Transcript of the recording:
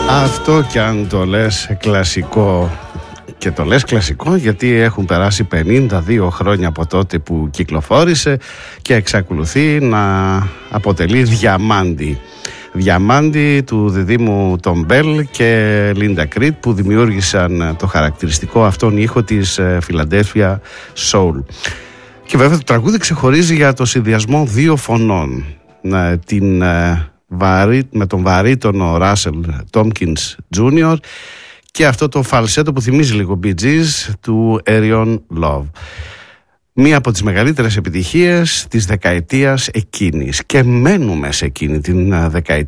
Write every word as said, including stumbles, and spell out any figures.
Αυτό κι αν το λες κλασικό, και το λες κλασικό γιατί έχουν περάσει πενήντα δύο χρόνια από τότε που κυκλοφόρησε και εξακολουθεί να αποτελεί διαμάντι. Διαμάντι του διδήμου Tom Bell και Linda Creed, που δημιούργησαν το χαρακτηριστικό αυτόν ήχο της Philadelphia Soul. Και βέβαια το τραγούδι ξεχωρίζει για το συνδυασμό δύο φωνών, την, με τον βαρύτονο Russell Tompkins τζούνιορ και αυτό το φαλσέτο που θυμίζει λίγο Bee Gees του Arion Love. Μία από τις μεγαλύτερες επιτυχίες της δεκαετίας εκείνης, και μένουμε σε εκείνη την δεκαετία.